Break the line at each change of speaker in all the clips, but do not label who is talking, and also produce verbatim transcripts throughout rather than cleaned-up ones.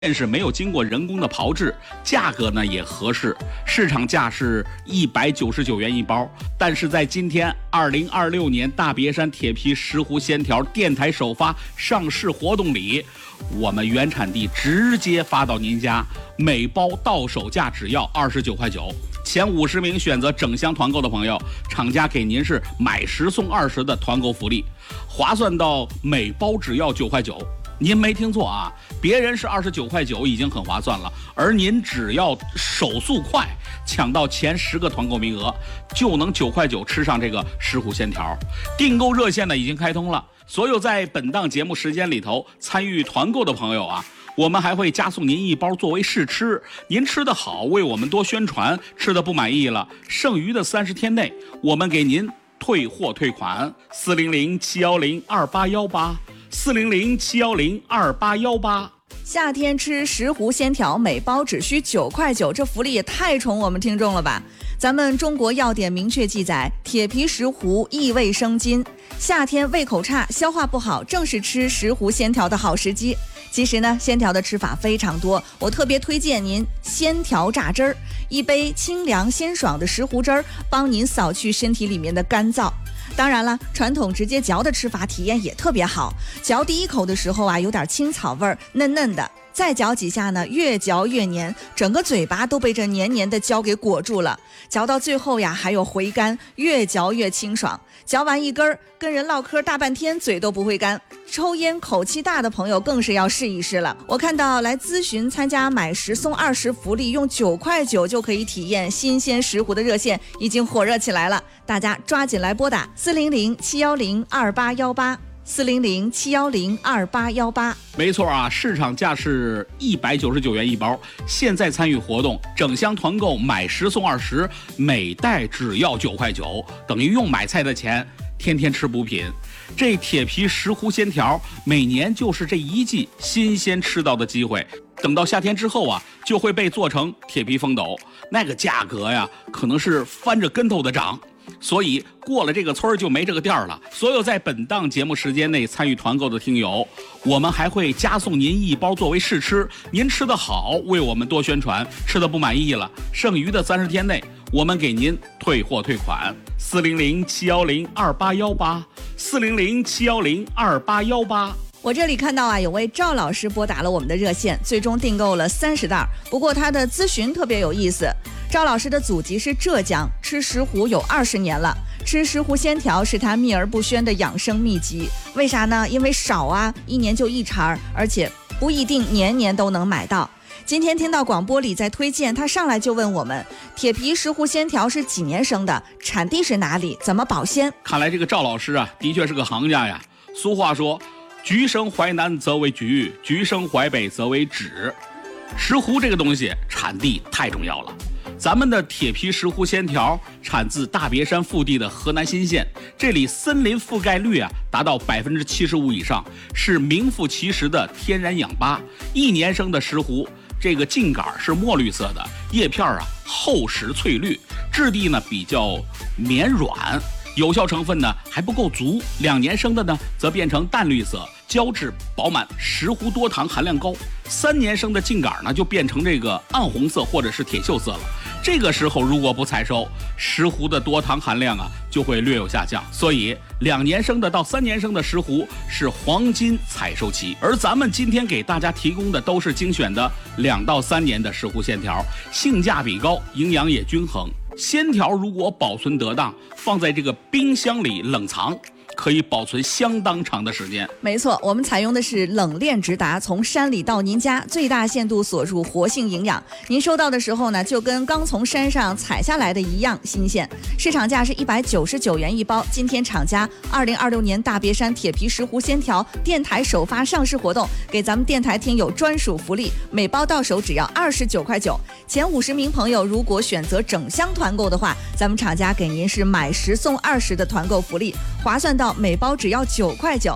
是没有经过人工的炮制，价格呢也合适，市场价是一百九十九元一包。但是在今天二零二六年大别山铁皮石斛鲜条电台首发上市活动里，我们原产地直接发到您家，每包到手价只要二十九块九。前五十名选择整箱团购的朋友，厂家给您是买十送二十的团购福利，划算到每包只要九块九。您没听错啊，别人是二十九块九已经很划算了，而您只要手速快，抢到前十个团购名额，就能九块九吃上这个石斛鲜条。订购热线呢已经开通了，所有在本档节目时间里头参与团购的朋友啊，我们还会加送您一包作为试吃，您吃得好，为我们多宣传；吃得不满意了，剩余的三十天内，我们给您退货退款。四零零七幺零二八幺八。四零零七幺零二八幺八。
夏天吃石斛鲜条，每包只需九块九，这福利也太宠我们听众了吧！咱们中国药典明确记载，铁皮石斛益胃生津，夏天胃口差、消化不好，正是吃石斛鲜条的好时机。其实呢，鲜条的吃法非常多，我特别推荐您鲜条榨汁儿，一杯清凉鲜爽的石斛汁儿，帮您扫去身体里面的干燥。当然了，传统直接嚼的吃法体验也特别好，嚼第一口的时候啊，有点青草味儿，嫩嫩的，再嚼几下呢，越嚼越黏，整个嘴巴都被这黏黏的胶给裹住了。嚼到最后呀，还有回甘，越嚼越清爽。嚼完一根儿，跟人唠嗑大半天，嘴都不会干。抽烟口气大的朋友更是要试一试了。我看到来咨询参加买十送二十福利，用九块九就可以体验新鲜石斛的热线已经火热起来了，大家抓紧来拨打四零零七幺零二八幺八。四零零七幺零二八幺八。
没错啊，市场价是一百九十九元一包，现在参与活动，整箱团购买十送二十，每袋只要九块九，等于用买菜的钱，天天吃补品。这铁皮石斛鲜条每年就是这一季新鲜吃到的机会，等到夏天之后啊，就会被做成铁皮风斗，那个价格呀，可能是翻着跟头的涨。所以过了这个村就没这个店了。所有在本档节目时间内参与团购的听友，我们还会加送您一包作为试吃，您吃得好，为我们多宣传；吃得不满意了，剩余的三十天内，我们给您退货退款。四零零七幺零二八幺八，四零零七幺零二八幺八。
我这里看到啊，有位赵老师拨打了我们的热线，最终订购了三十袋。不过他的咨询特别有意思，赵老师的祖籍是浙江，吃石斛有二十年了，吃石斛鲜条是他秘而不宣的养生秘籍。为啥呢？因为少啊，一年就一茬，而且不一定年年都能买到。今天听到广播里在推荐，他上来就问我们，铁皮石斛鲜条是几年生的，产地是哪里，怎么保鲜？
看来这个赵老师啊，的确是个行家呀。俗话说，橘生淮南则为橘，橘生淮北则为枳。石斛这个东西产地太重要了。咱们的铁皮石斛鲜条产自大别山腹地的河南新县，这里森林覆盖率啊达到百分之七十五以上，是名副其实的天然氧吧。一年生的石斛，这个茎秆是墨绿色的，叶片啊厚实翠绿，质地呢比较绵软，有效成分呢还不够足。两年生的呢则变成淡绿色，胶质饱满，石斛多糖含量高。三年生的茎秆呢就变成这个暗红色或者是铁锈色了。这个时候如果不采收，石斛的多糖含量啊就会略有下降。所以两年生的到三年生的石斛是黄金采收期，而咱们今天给大家提供的都是精选的两到三年的石斛鲜条，性价比高，营养也均衡。鲜条如果保存得当，放在这个冰箱里冷藏，可以保存相当长的时间。
没错，我们采用的是冷链直达，从山里到您家，最大限度锁住活性营养。您收到的时候呢，就跟刚从山上采下来的一样新鲜。市场价是一百九十九元一包。今天厂家二零二六年大别山铁皮石斛鲜条电台首发上市活动，给咱们电台听友专属福利，每包到手只要二十九块九。前五十名朋友如果选择整箱团购的话，咱们厂家给您是买十送二十的团购福利，划算到每包只要九块九。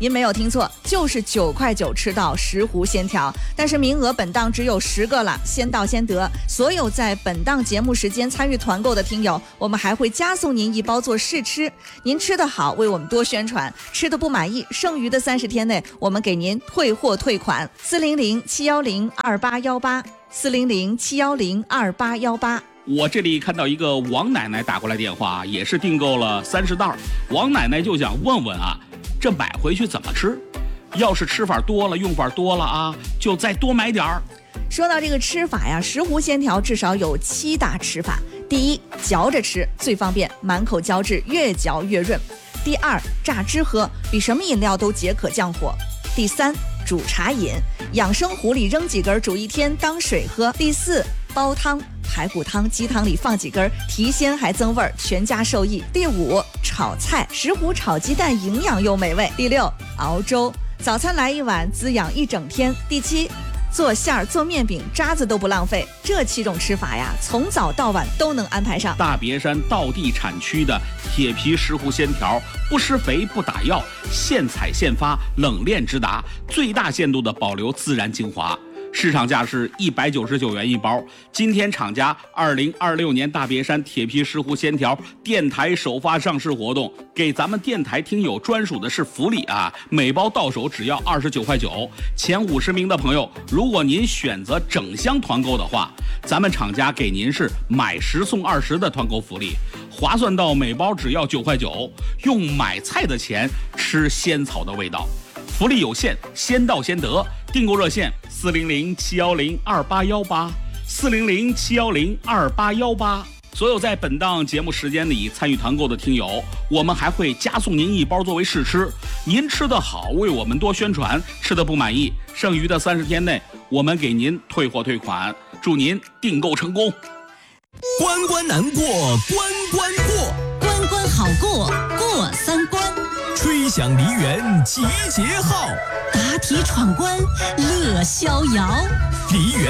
您没有听错，就是九块九吃到石斛鲜条。但是名额本档只有十个了，先到先得。所有在本档节目时间参与团购的听友，我们还会加送您一包做试吃。您吃得好，为我们多宣传；吃得不满意，剩余的三十天内，我们给您退货退款。四零零七幺零二八幺八，四零零七幺零二八幺八。
我这里看到一个王奶奶打过来电话，也是订购了三十袋。王奶奶就想问问啊，这买回去怎么吃？要是吃法多了，用法多了啊，就再多买点儿。
说到这个吃法呀，石斛鲜条至少有七大吃法。第一，嚼着吃最方便，满口胶质，越嚼越润。第二，榨汁喝，比什么饮料都解渴降火。第三，煮茶饮，养生壶里扔几根煮一天当水喝。第四，煲汤，排骨汤、鸡汤里放几根，提鲜还增味儿，全家受益。第五，炒菜，石斛炒鸡蛋营养又美味。第六，熬粥，早餐来一碗，滋养一整天。第七，做馅儿、做面饼，渣子都不浪费。这七种吃法呀，从早到晚都能安排上。
大别山道地产区的铁皮石斛鲜条，不施肥不打药，现采现发，冷链直达，最大限度的保留自然精华。市场价是一百九十九元一包。今天厂家二零二六年大别山铁皮石斛鲜条电台首发上市活动，给咱们电台听友专属的是福利啊！每包到手只要二十九块九。前五十名的朋友，如果您选择整箱团购的话，咱们厂家给您是买十送二十的团购福利，划算到每包只要九块九，用买菜的钱吃仙草的味道。福利有限，先到先得。订购热线四零零七幺零二八幺八，四零零七幺零二八幺八。所有在本档节目时间里参与团购的听友，我们还会加送您一包作为试吃。您吃得好，为我们多宣传；吃得不满意，剩余的三十天内，我们给您退货退款。祝您订购成功。
关关难过关关过，
关关好过过三关，
吹响梨园集结号，
答题闯关乐逍遥，
梨园